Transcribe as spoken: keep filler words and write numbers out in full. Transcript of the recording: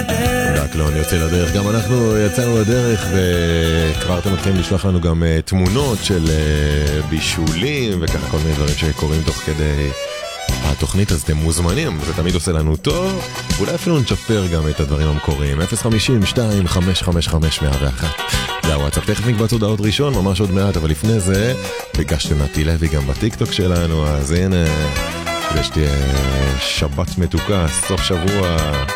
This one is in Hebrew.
לדרך. רק לא, אני יוצא לדרך. גם אנחנו יצאנו לדרך, וכבר אתם מתחילים לשלוח לנו גם uh, תמונות של uh, בישולים, וככה כל מיני דברים שקורים תוך כדי התוכנית, אז אתם מוזמנים, זה תמיד עושה לנו טוב, אולי אפילו נשפר גם את הדברים המקוריים. אפס חמישים שתיים חמש חמש חמש מאה ואחת. זה הוואטסאפ, תכף נקבץ הודעות ראשון, ממש עוד מעט, אבל לפני זה, ביקשתם נתי לוי גם בטיקטוק שלנו, אז הנה, כדי שתהיה שבת מתוקה, סוף שבוע.